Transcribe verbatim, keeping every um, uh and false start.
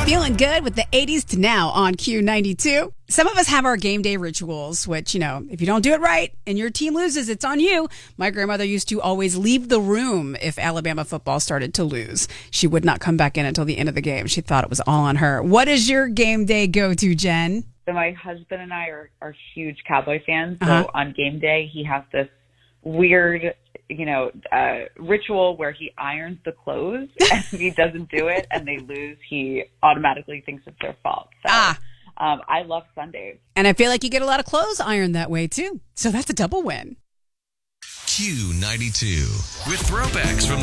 Feeling good with the eighties to now on Q ninety-two. Some of us have our game day rituals, which, you know, if you don't do it right and your team loses, it's on you. My grandmother used to always leave the room if Alabama football started to lose. She would not come back in until the end of the game. She thought it was all on her. What is your game day go-to, Jen? So my husband and I are, are huge Cowboy fans. So Uh-huh. on game day, he has this weird, you know, uh, ritual where he irons the clothes, and if he doesn't do it and they lose, he automatically thinks it's their fault. So Ah. um, I love Sundays. And I feel like you get a lot of clothes ironed that way, too. So that's a double win. Q ninety-two with throwbacks from